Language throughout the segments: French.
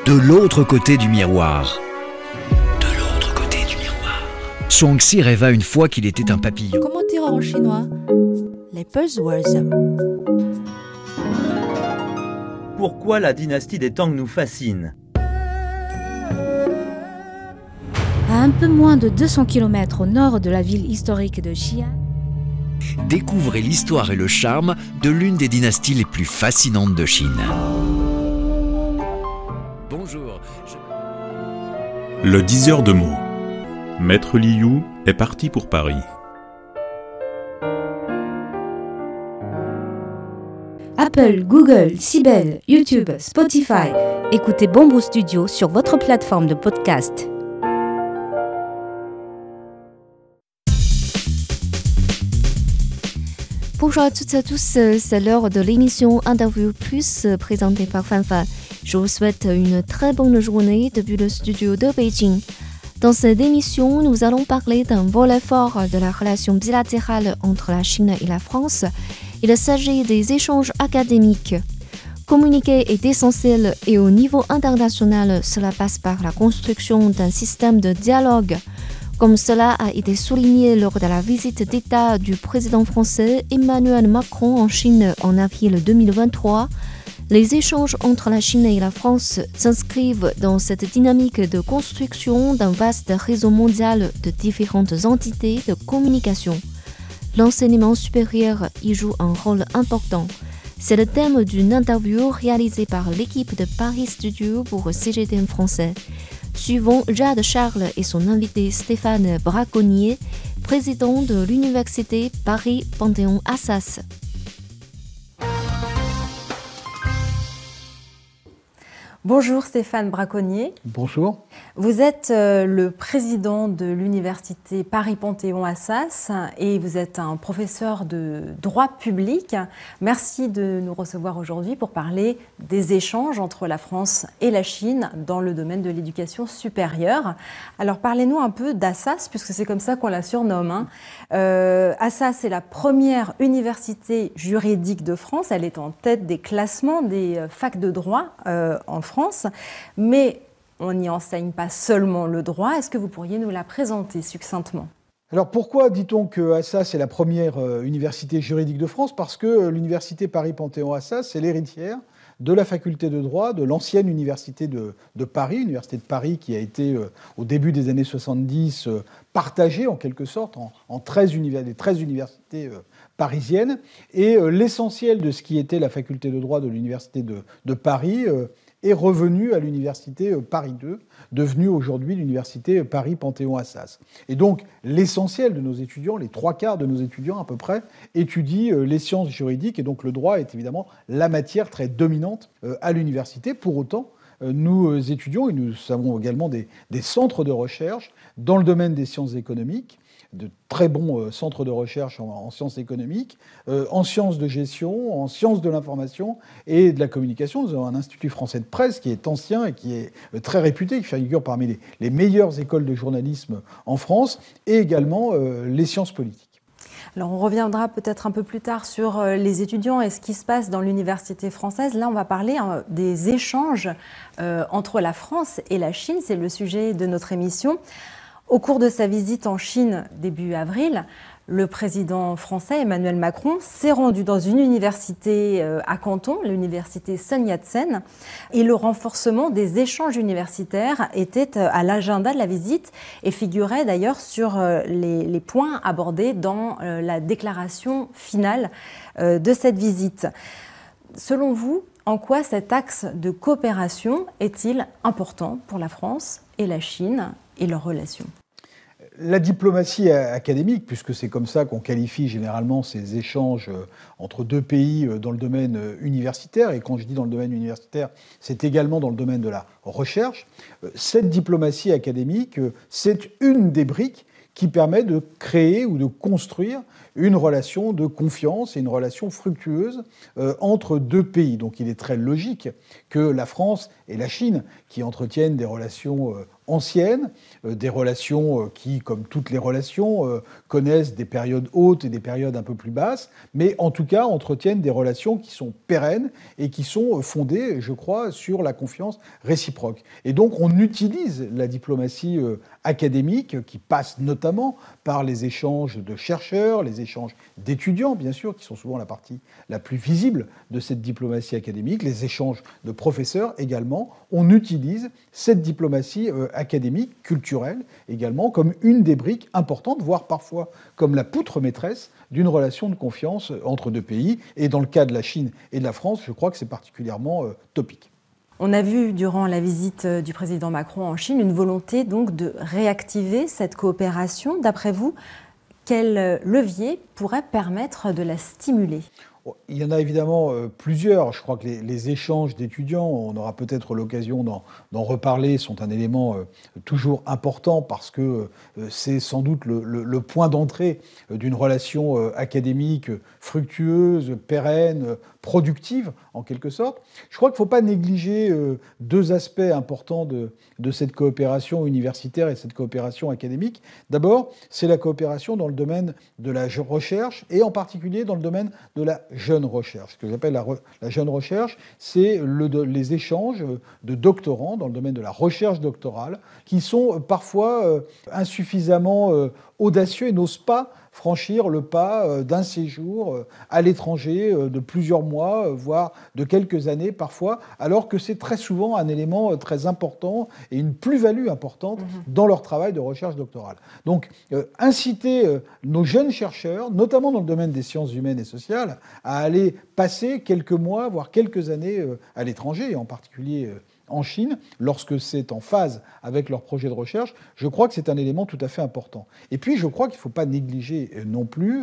De l'autre côté du miroir. De l'autre côté du miroir. Zhuangzi rêva une fois qu'il était un papillon. Comment dire en chinois? Les buzzwords. Pourquoi la dynastie des Tang nous fascine? À un peu moins de 200 km au nord de la ville historique de Xi'an, Découvrez l'histoire et le charme de l'une des dynasties les plus fascinantes de Chine. Bonjour. Le diseur de mots. Maître Liu est parti pour Paris. Apple, Google, Sibel, YouTube, Spotify. Écoutez Bamboo Studio sur votre plateforme de podcast. Bonjour à toutes et à tous, c'est l'heure de l'émission Interview Plus présentée par Fanfan. Je vous souhaite une très bonne journée depuis le studio de Beijing. Dans cette émission, nous allons parler d'un volet fort de la relation bilatérale entre la Chine et la France. Il s'agit des échanges académiques. Communiquer est essentiel et au niveau international, cela passe par la construction d'un système de dialogue. Comme cela a été souligné lors de la visite d'État du président français Emmanuel Macron en Chine en avril 2023, les échanges entre la Chine et la France s'inscrivent dans cette dynamique de construction d'un vaste réseau mondial de différentes entités de communication. L'enseignement supérieur y joue un rôle important. C'est le thème d'une interview réalisée par l'équipe de Paris Studio pour CGTN français. Suivons Jade Charles et son invité Stéphane Braconnier, président de l'Université Paris-Panthéon-Assas. Bonjour Stéphane Braconnier. Bonjour. Vous êtes le président de l'Université Paris-Panthéon-Assas et vous êtes un professeur de droit public. Merci de nous recevoir aujourd'hui pour parler des échanges entre la France et la Chine dans le domaine de l'éducation supérieure. Alors parlez-nous un peu d'Assas, puisque c'est comme ça qu'on la surnomme. Assas est la première université juridique de France. Elle est en tête des classements des facs de droit en France. Mais on n'y enseigne pas seulement le droit. Est-ce que vous pourriez nous la présenter succinctement ? Alors pourquoi dit-on que Assas est la première université juridique de France ? Parce que l'université Paris-Panthéon-Assas est l'héritière de la faculté de droit de l'ancienne université de Paris, l'université de Paris qui a été au début des années 70 partagée en quelque sorte en 13 universités parisiennes. Et l'essentiel de ce qui était la faculté de droit de l'université de Paris est revenu à l'université Paris 2, devenue aujourd'hui l'université Paris-Panthéon-Assas. Et donc, l'essentiel de nos étudiants, les 3/4 de nos étudiants à peu près, étudient les sciences juridiques, et donc le droit est évidemment la matière très dominante à l'université. Pour autant, nous étudions, et nous avons également des centres de recherche dans le domaine des sciences économiques, de très bons centres de recherche en sciences économiques, en sciences de gestion, en sciences de l'information et de la communication. Nous avons un institut français de presse qui est ancien et qui est très réputé, qui figure parmi les meilleures écoles de journalisme en France, et également les sciences politiques. Alors on reviendra peut-être un peu plus tard sur les étudiants et ce qui se passe dans l'université française. Là, on va parler des échanges entre la France et la Chine. C'est le sujet de notre émission. Au cours de sa visite en Chine début avril, le président français Emmanuel Macron s'est rendu dans une université à Canton, l'université Sun Yat-sen, et le renforcement des échanges universitaires était à l'agenda de la visite et figurait d'ailleurs sur les points abordés dans la déclaration finale de cette visite. Selon vous, en quoi cet axe de coopération est-il important pour la France et la Chine et leurs relations ? La diplomatie académique, puisque c'est comme ça qu'on qualifie généralement ces échanges entre deux pays dans le domaine universitaire, et quand je dis dans le domaine universitaire, c'est également dans le domaine de la recherche, cette diplomatie académique, c'est une des briques qui permet de créer ou de construire une relation de confiance et une relation fructueuse entre deux pays. Donc il est très logique que la France et la Chine, qui entretiennent des relations anciennes, des relations qui, comme toutes les relations, connaissent des périodes hautes et des périodes un peu plus basses, mais en tout cas entretiennent des relations qui sont pérennes et qui sont fondées, je crois, sur la confiance réciproque. Et donc on utilise la diplomatie académique, qui passe notamment par les échanges de chercheurs, les échanges d'étudiants, bien sûr, qui sont souvent la partie la plus visible de cette diplomatie académique, les échanges de professeurs également. On utilise cette diplomatie académique, culturelle également, comme une des briques importantes, voire parfois comme la poutre maîtresse d'une relation de confiance entre deux pays. Et dans le cas de la Chine et de la France, je crois que c'est particulièrement topique. On a vu durant la visite du président Macron en Chine une volonté donc de réactiver cette coopération. D'après vous, quel levier pourrait permettre de la stimuler ? Il y en a évidemment plusieurs. Je crois que les échanges d'étudiants, on aura peut-être l'occasion d'en reparler, sont un élément toujours important parce que c'est sans doute le point d'entrée d'une relation académique fructueuse, pérenne, productive en quelque sorte. Je crois qu'il ne faut pas négliger deux aspects importants de cette coopération universitaire et cette coopération académique. D'abord, c'est la coopération dans le domaine de la recherche et en particulier dans le domaine de la jeune recherche. Ce que j'appelle la jeune recherche, c'est les échanges de doctorants dans le domaine de la recherche doctorale qui sont parfois insuffisamment audacieux et n'osent pas franchir le pas d'un séjour à l'étranger de plusieurs mois, voire de quelques années parfois, alors que c'est très souvent un élément très important et une plus-value importante dans leur travail de recherche doctorale. Donc, inciter nos jeunes chercheurs, notamment dans le domaine des sciences humaines et sociales, à aller passer quelques mois, voire quelques années à l'étranger, et en particulier en Chine, lorsque c'est en phase avec leur projet de recherche, je crois que c'est un élément tout à fait important. Et puis, je crois qu'il ne faut pas négliger non plus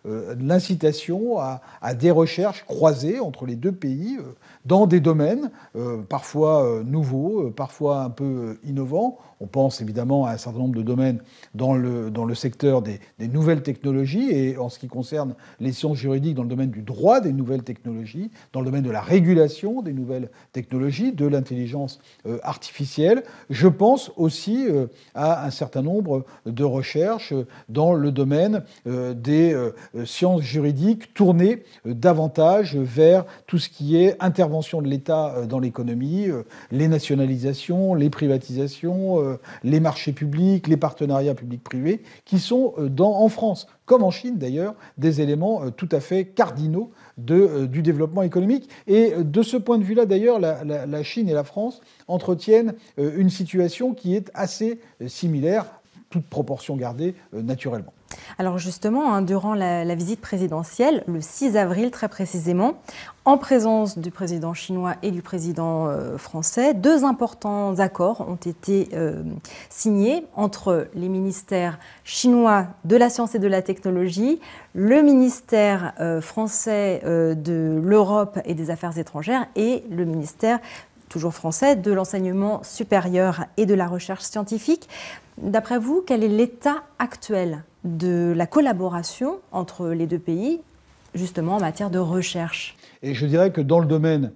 l'incitation à des recherches croisées entre les deux pays dans des domaines parfois nouveaux, parfois un peu innovants. On pense évidemment à un certain nombre de domaines dans le secteur des nouvelles technologies et en ce qui concerne les sciences juridiques dans le domaine du droit des nouvelles technologies, dans le domaine de la régulation des nouvelles technologies, de l'intelligence artificielle. Je pense aussi à un certain nombre de recherches dans le domaine des sciences juridiques tournées davantage vers tout ce qui est intervention de l'État dans l'économie, les nationalisations, les privatisations, les marchés publics, les partenariats publics-privés, qui sont en France, comme en Chine d'ailleurs, des éléments tout à fait cardinaux du développement économique. Et de ce point de vue-là, d'ailleurs, la Chine et la France entretiennent une situation qui est assez similaire, toute proportion gardée naturellement. Alors justement, durant la visite présidentielle, le 6 avril très précisément, en présence du président chinois et du président français, deux importants accords ont été signés entre les ministères chinois de la science et de la technologie, le ministère français de l'Europe et des Affaires étrangères et le ministère toujours français, de l'enseignement supérieur et de la recherche scientifique. D'après vous, quel est l'état actuel de la collaboration entre les deux pays, justement en matière de recherche ? Et je dirais que dans le domaine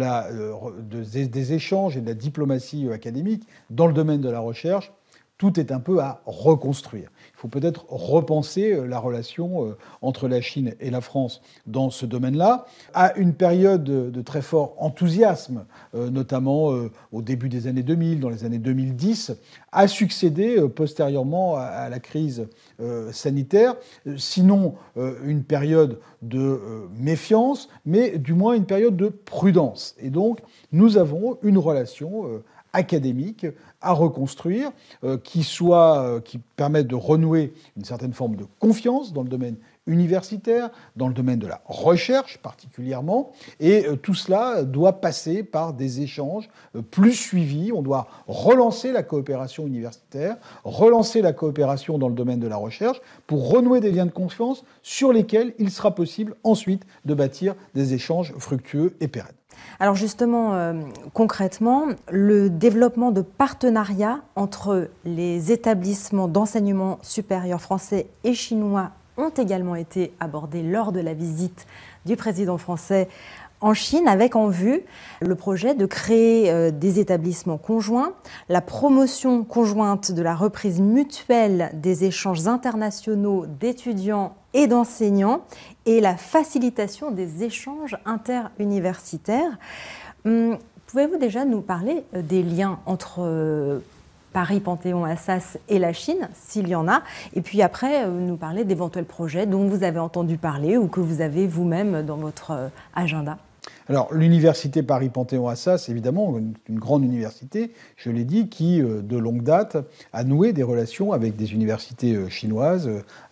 des échanges et de la diplomatie académique, dans le domaine de la recherche, tout est un peu à reconstruire. Il faut peut-être repenser la relation entre la Chine et la France dans ce domaine-là. À une période de très fort enthousiasme, notamment au début des années 2000, dans les années 2010, a succédé postérieurement à la crise sanitaire, sinon une période de méfiance, mais du moins une période de prudence. Et donc, nous avons une relation académique à reconstruire, qui permette de renouer une certaine forme de confiance dans le domaine universitaire, dans le domaine de la recherche particulièrement, et tout cela doit passer par des échanges plus suivis. On doit relancer la coopération universitaire, relancer la coopération dans le domaine de la recherche, pour renouer des liens de confiance sur lesquels il sera possible ensuite de bâtir des échanges fructueux et pérennes. Alors justement, concrètement, le développement de partenariats entre les établissements d'enseignement supérieur français et chinois ont également été abordés lors de la visite du président français en Chine avec en vue le projet de créer des établissements conjoints, la promotion conjointe de la reprise mutuelle des échanges internationaux d'étudiants et d'enseignants et la facilitation des échanges interuniversitaires. Pouvez-vous déjà nous parler des liens entre Paris Panthéon-Assas et la Chine, s'il y en a, et puis après nous parler d'éventuels projets dont vous avez entendu parler ou que vous avez vous-même dans votre agenda? Alors, l'université Paris-Panthéon-Assas, évidemment, une grande université, je l'ai dit, qui, de longue date, a noué des relations avec des universités chinoises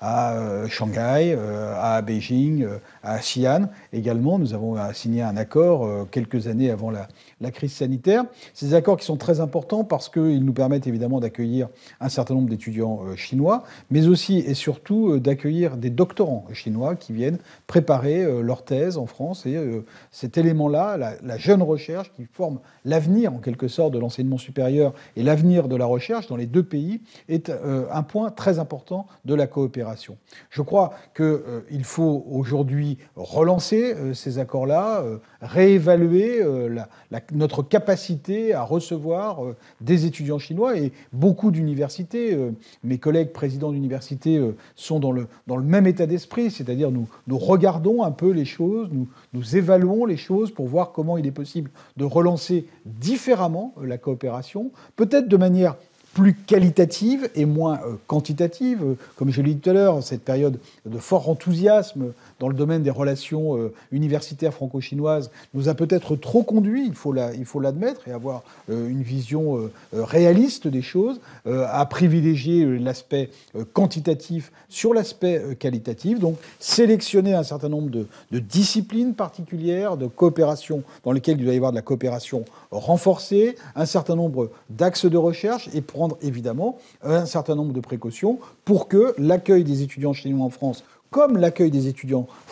à Shanghai, à Beijing, à Xi'an. Également, nous avons signé un accord quelques années avant la crise sanitaire. Ces accords qui sont très importants parce qu'ils nous permettent évidemment d'accueillir un certain nombre d'étudiants chinois, mais aussi et surtout d'accueillir des doctorants chinois qui viennent préparer leur thèse en France. Et cet élément-là, la jeune recherche qui forme l'avenir en quelque sorte de l'enseignement supérieur et l'avenir de la recherche dans les deux pays est un point très important de la coopération. Je crois qu'il faut aujourd'hui relancer ces accords-là, réévaluer notre capacité à recevoir des étudiants chinois et beaucoup d'universités. Mes collègues présidents d'université sont dans le même état d'esprit, c'est-à-dire nous regardons un peu les choses, nous évaluons les choses pour voir comment il est possible de relancer différemment la coopération, peut-être de manière plus qualitative et moins quantitative. Comme je l'ai dit tout à l'heure, cette période de fort enthousiasme dans le domaine des relations universitaires franco-chinoises nous a peut-être trop conduit, il faut l'admettre, et avoir une vision réaliste des choses, à privilégier l'aspect quantitatif sur l'aspect qualitatif. Donc sélectionner un certain nombre de disciplines particulières, de coopération dans lesquelles il doit y avoir de la coopération renforcée, un certain nombre d'axes de recherche et prendre évidemment un certain nombre de précautions pour que l'accueil des étudiants chinois en France, comme l'accueil des étudiants